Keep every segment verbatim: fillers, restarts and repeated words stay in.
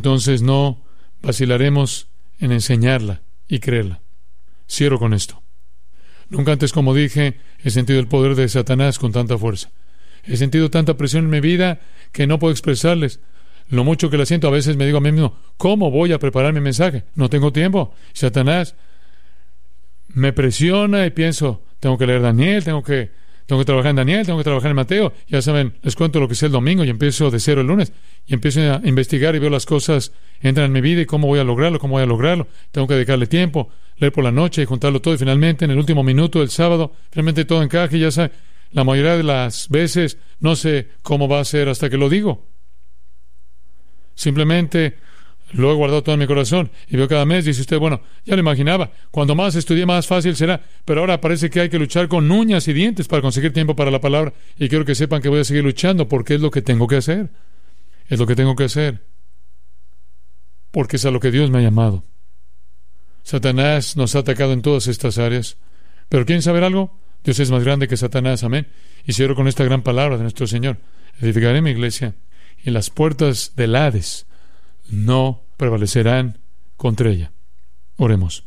entonces no vacilaremos en enseñarla y creerla. Cierro con esto. Nunca antes, como dije, he sentido el poder de Satanás con tanta fuerza. He sentido tanta presión en mi vida que no puedo expresarles lo mucho que la siento. A veces me digo a mí mismo, ¿cómo voy a preparar mi mensaje? No tengo tiempo. Satanás me presiona y pienso, tengo que leer Daniel, tengo que, tengo que trabajar en Daniel, tengo que trabajar en Mateo. Ya saben, les cuento lo que es el domingo y empiezo de cero el lunes. Y empiezo a investigar y veo las cosas entran en mi vida y cómo voy a lograrlo, cómo voy a lograrlo. Tengo que dedicarle tiempo, leer por la noche y juntarlo todo. Y finalmente, en el último minuto del sábado, finalmente todo encaja y ya saben, la mayoría de las veces no sé cómo va a ser hasta que lo digo. Simplemente lo he guardado todo en mi corazón y veo cada mes, dice usted, bueno, ya lo imaginaba, cuando más estudie más fácil será, pero ahora parece que hay que luchar con uñas y dientes para conseguir tiempo para la palabra, y quiero que sepan que voy a seguir luchando porque es lo que tengo que hacer, es lo que tengo que hacer, porque es a lo que Dios me ha llamado. Satanás nos ha atacado en todas estas áreas, pero ¿quieren saber algo? Dios es más grande que Satanás, amén. Y cierro con esta gran palabra de nuestro Señor: edificaré mi iglesia y las puertas del Hades no prevalecerán contra ella. Oremos.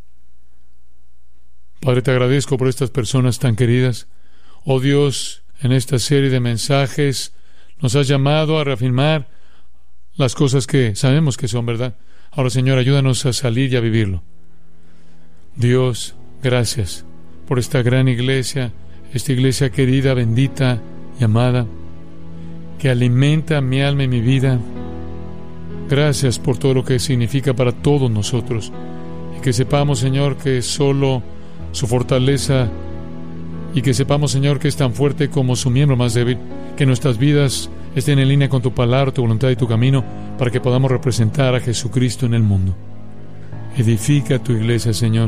Padre, te agradezco por estas personas tan queridas. Oh Dios, en esta serie de mensajes nos has llamado a reafirmar las cosas que sabemos que son verdad. Ahora, Señor, ayúdanos a salir y a vivirlo. Dios, gracias por esta gran iglesia, esta iglesia querida, bendita y amada, que alimenta mi alma y mi vida. Gracias por todo lo que significa para todos nosotros, y que sepamos, Señor, que es solo su fortaleza, y que sepamos, Señor, que es tan fuerte como su miembro más débil, que nuestras vidas estén en línea con tu palabra, tu voluntad y tu camino, para que podamos representar a Jesucristo en el mundo. Edifica tu iglesia, Señor,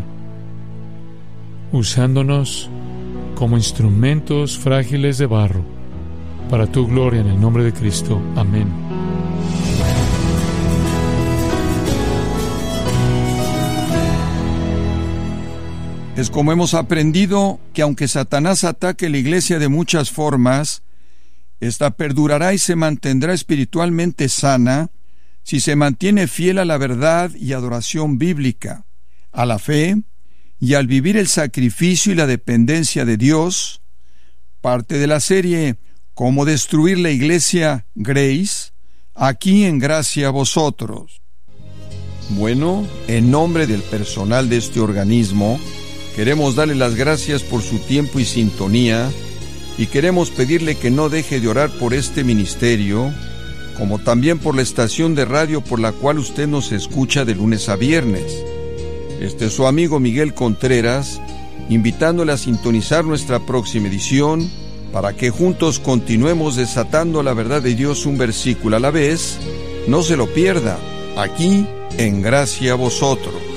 usándonos como instrumentos frágiles de barro, para tu gloria, en el nombre de Cristo. Amén. Es como hemos aprendido que aunque Satanás ataque la iglesia de muchas formas, esta perdurará y se mantendrá espiritualmente sana si se mantiene fiel a la verdad y adoración bíblica, a la fe y al vivir el sacrificio y la dependencia de Dios. Parte de la serie Cómo destruir la iglesia Grace, aquí en Gracia a Vosotros. Bueno, en nombre del personal de este organismo, queremos darle las gracias por su tiempo y sintonía, y queremos pedirle que no deje de orar por este ministerio, como también por la estación de radio por la cual usted nos escucha de lunes a viernes. Este es su amigo Miguel Contreras, invitándole a sintonizar nuestra próxima edición, para que juntos continuemos desatando la verdad de Dios un versículo a la vez. No se lo pierda, aquí en Gracia a Vosotros.